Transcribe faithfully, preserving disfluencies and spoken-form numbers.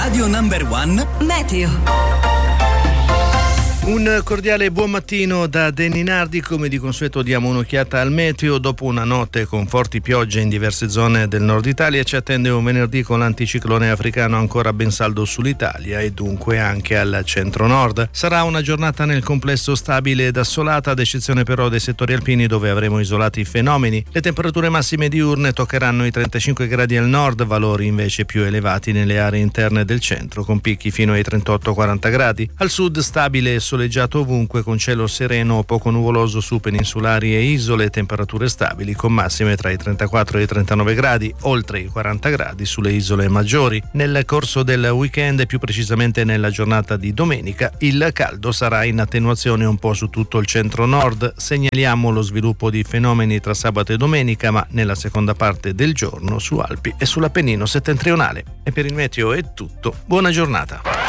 Radio Number One Meteo. Un cordiale buon mattino da Danny Nardi. Come di consueto diamo un'occhiata al meteo. Dopo una notte con forti piogge in diverse zone del nord Italia ci attende un venerdì con l'anticiclone africano ancora ben saldo sull'Italia e dunque anche al centro-nord. Sarà una giornata nel complesso stabile ed assolata, ad eccezione però dei settori alpini dove avremo isolati fenomeni. Le temperature massime diurne toccheranno i trentacinque gradi al nord, valori invece più elevati nelle aree interne del centro con picchi fino ai trentotto quaranta gradi. Al sud stabile e soleggiato ovunque con cielo sereno o poco nuvoloso su peninsulari e isole, temperature stabili con massime tra i trentaquattro e i trentanove gradi, oltre i quaranta gradi sulle isole maggiori. Nel corso del weekend, più precisamente nella giornata di domenica, il caldo sarà in attenuazione un po' su tutto il centro-nord. Segnaliamo lo sviluppo di fenomeni tra sabato e domenica, ma nella seconda parte del giorno su Alpi e sull'Appennino settentrionale. E per il meteo è tutto. Buona giornata.